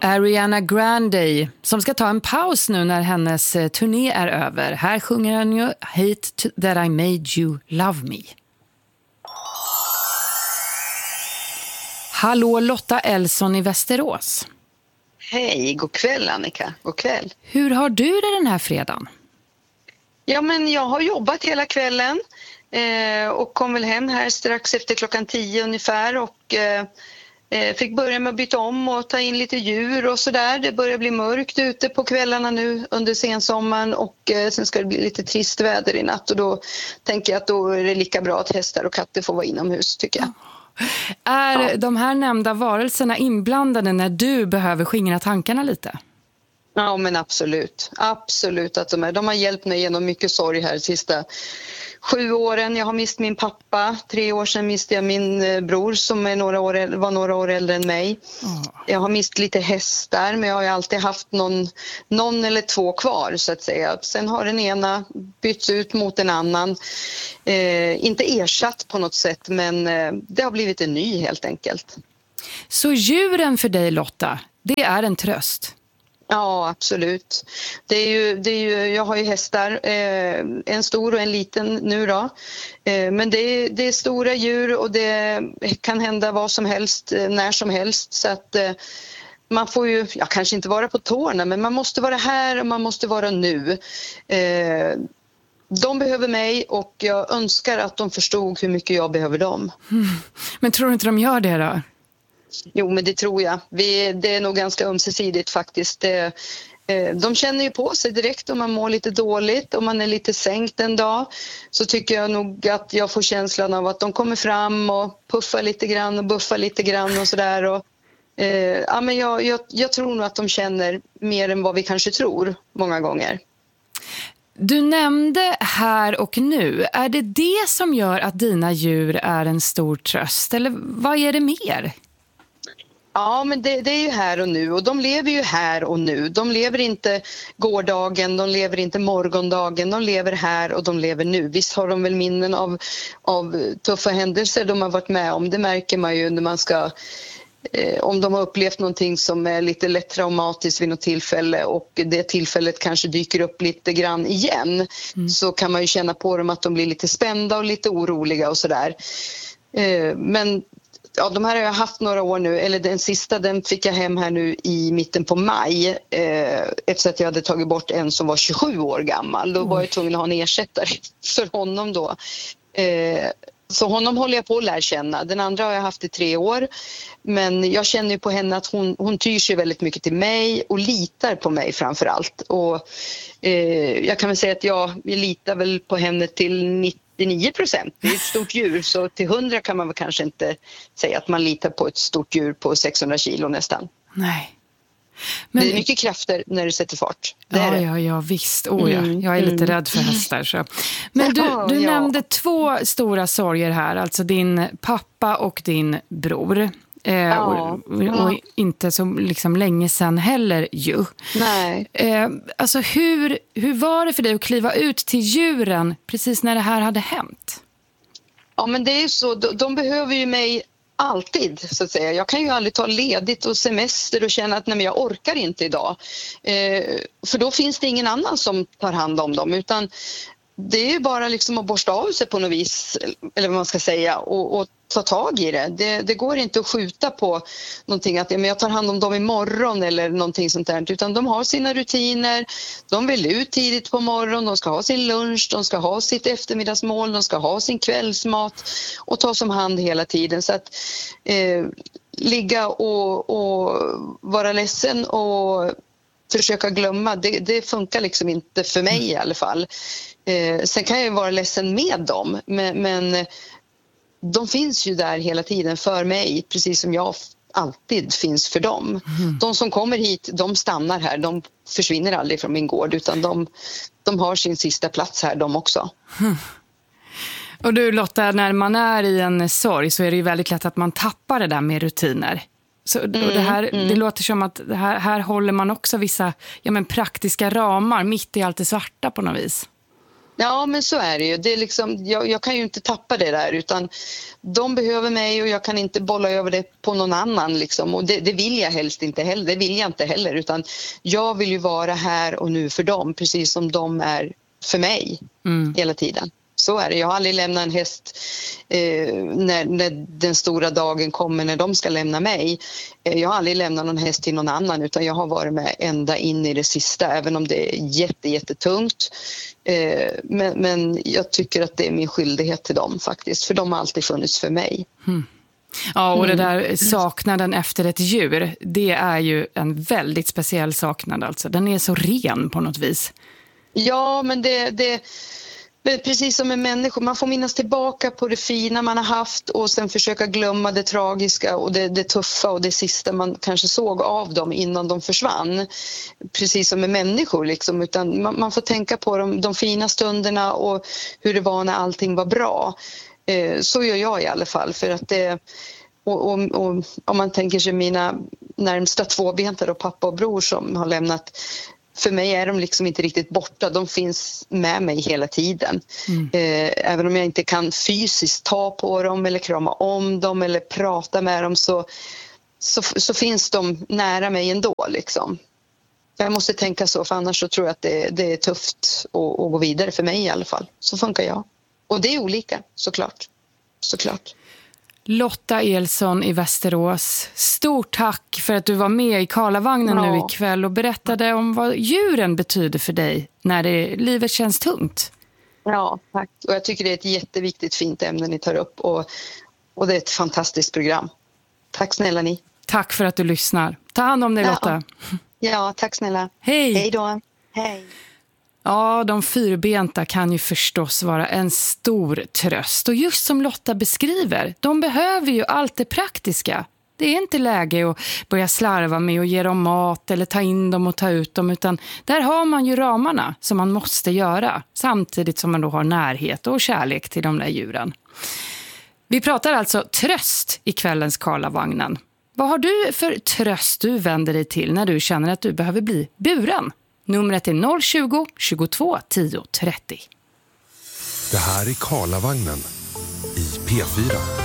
Ariana Grande, som ska ta en paus nu när hennes turné är över. Här sjunger hon ju Hate That I Made You Love Me. Hallå, Lotta Elson i Västerås. Hej, god kväll Annika, god kväll. Hur har du det den här fredagen? Ja, men jag har jobbat hela kvällen och kom väl hem här strax efter 10:00 ungefär och fick börja med att byta om och ta in lite djur och sådär. Det börjar bli mörkt ute på kvällarna nu under sensommaren och sen ska det bli lite trist väder i natt och då tänker jag att då är det lika bra att hästar och katter får vara inomhus tycker jag. Är de här nämnda varelserna inblandade när du behöver skingra tankarna lite? Ja, men absolut. Absolut att de har hjälpt mig genom mycket sorg här de sista 7 åren. Jag har mist min pappa. 3 år sedan miste jag min bror som är var några år äldre än mig. Jag har mist lite hästar men jag har ju alltid haft någon eller 2 kvar så att säga. Sen har den ena bytts ut mot en annan. Inte ersatt på något sätt men det har blivit en ny helt enkelt. Så djuren för dig Lotta, det är en tröst? Ja, absolut. Det är ju, jag har ju hästar, en stor och en liten nu då. Men det är stora djur och det kan hända vad som helst, när som helst. Så att man får ju, kanske inte vara på tårna, men man måste vara här och man måste vara nu. De behöver mig och jag önskar att de förstod hur mycket jag behöver dem. Men tror du inte de gör det då? Jo, men det tror jag. Det är nog ganska ömsesidigt faktiskt. De känner ju på sig direkt om man mår lite dåligt, om man är lite sänkt en dag. Så tycker jag nog att jag får känslan av att de kommer fram och puffar lite grann och buffar lite grann och sådär. Ja, men jag tror nog att de känner mer än vad vi kanske tror många gånger. Du nämnde här och nu. Är det som gör att dina djur är en stor tröst? Eller vad är det mer? Ja, men det är ju här och nu och de lever ju här och nu. De lever inte gårdagen, de lever inte morgondagen, de lever här och de lever nu. Visst har de väl minnen av tuffa händelser de har varit med om. Det märker man ju när man ska, om de har upplevt någonting som är lite lätt traumatiskt vid något tillfälle och det tillfället kanske dyker upp lite grann igen. Så kan man ju känna på dem att de blir lite spända och lite oroliga och sådär. Men ja, de här har jag haft några år nu, eller den sista den fick jag hem här nu i mitten på maj efter att jag hade tagit bort en som var 27 år gammal. Då var jag tvungen att ha en ersättare för honom då. Så honom håller jag på att lära känna. Den andra har jag haft i 3 år. Men jag känner ju på henne att hon tyr sig väldigt mycket till mig och litar på mig framför allt. Och jag kan väl säga att jag litar väl på henne till 99%. Det är ett stort djur så till 100 kan man väl kanske inte säga att man litar på ett stort djur på 600 kilo nästan. Nej. Men... Det är mycket krafter när du sätter fart. Ja, visst. Jag är lite rädd för hästar. Så. Men du nämnde 2 stora sorger här. Alltså din pappa och din bror. Och inte så liksom länge sedan heller ju. Nej. Alltså hur var det för dig att kliva ut till djuren precis när det här hade hänt? Ja, men det är ju så. De behöver ju mig alltid så att säga. Jag kan ju aldrig ta ledigt och semester och känna att nej, men jag orkar inte idag. För då finns det ingen annan som tar hand om dem utan det är ju bara liksom att borsta av sig på något vis eller vad man ska säga och ta tag i det. Det går inte att skjuta på någonting att jag tar hand om dem imorgon eller någonting sånt där utan de har sina rutiner, de vill ut tidigt på morgonen, de ska ha sin lunch, de ska ha sitt eftermiddagsmål, de ska ha sin kvällsmat och ta som hand hela tiden så att ligga och vara ledsen och försöka glömma, det funkar liksom inte för mig i alla fall. Sen kan jag ju vara ledsen med dem men de finns ju där hela tiden för mig precis som jag alltid finns för dem. De som kommer hit, de stannar här, de försvinner aldrig från min gård utan de har sin sista plats här de också. Och du Lotta, när man är i en sorg så är det ju väldigt lätt att man tappar det där med rutiner. Så det låter som att här håller man också vissa praktiska ramar mitt i allt det svarta på något vis. Ja, men så är det ju. Det är liksom, jag kan ju inte tappa det där, utan de behöver mig och jag kan inte bolla över det på någon annan. Liksom. Och det vill jag helst inte heller. Det vill jag inte heller, utan jag vill ju vara här och nu för dem, precis som de är för mig hela tiden. Så är det. Jag har aldrig lämnat en häst när den stora dagen kommer när de ska lämna mig. Jag har aldrig lämnat någon häst till någon annan, utan jag har varit med ända in i det sista, även om det är jättetungt. Men jag tycker att det är min skyldighet till dem faktiskt, för de har alltid funnits för mig. Ja, och det där saknaden efter ett djur, det är ju en väldigt speciell saknad alltså. Den är så ren på något vis. Ja, men det precis som med människor, man får minnas tillbaka på det fina man har haft och sen försöka glömma det tragiska och det tuffa och det sista man kanske såg av dem innan de försvann. Precis som med människor liksom, utan man får tänka på de fina stunderna och hur det var när allting var bra. Så gör jag i alla fall, för att det... Och om man tänker sig mina närmsta tvåbenta då, pappa och bror som har lämnat, för mig är de liksom inte riktigt borta. De finns med mig hela tiden. Även om jag inte kan fysiskt ta på dem eller krama om dem eller prata med dem, så finns de nära mig ändå. Liksom. Jag måste tänka så, för annars så tror jag att det är tufft att gå vidare för mig i alla fall. Så funkar jag. Och det är olika, såklart. Lotta Elsson i Västerås, stort tack för att du var med i Karlavagnen nu ikväll och berättade om vad djuren betyder för dig när livet känns tungt. Ja, tack. Och jag tycker det är ett jätteviktigt, fint ämne ni tar upp, och det är ett fantastiskt program. Tack snälla ni. Tack för att du lyssnar. Ta hand om dig, Lotta. Ja, tack snälla. Hej. Hej då. Hej. Ja, de fyrbenta kan ju förstås vara en stor tröst. Och just som Lotta beskriver, de behöver ju allt det praktiska. Det är inte läge att börja slarva med att ge dem mat eller ta in dem och ta ut dem, utan där har man ju ramarna som man måste göra, samtidigt som man då har närhet och kärlek till de där djuren. Vi pratar alltså tröst i kvällens Karlavagnen. Vad har du för tröst du vänder dig till när du känner att du behöver bli buren? Numret är 020 22 10 30. Det här är Karlavagnen i P4.